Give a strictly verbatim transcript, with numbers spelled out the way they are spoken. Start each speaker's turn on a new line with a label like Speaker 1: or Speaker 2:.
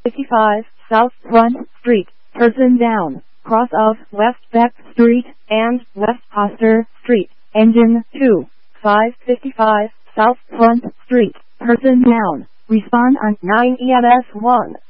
Speaker 1: fifty-five South Front Street, person down, cross of West Beck Street and West Foster Street, engine two, five fifty-five South Front Street, person down, respond on nine E M S one.